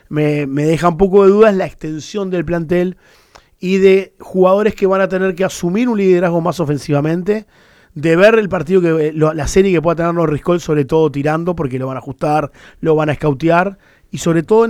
me deja un poco de dudas la extensión del plantel y de jugadores que van a tener que asumir un liderazgo más ofensivamente, de ver el partido, la serie que pueda tener Norris Cole, sobre todo tirando, porque lo van a ajustar, lo van a escautear, y sobre todo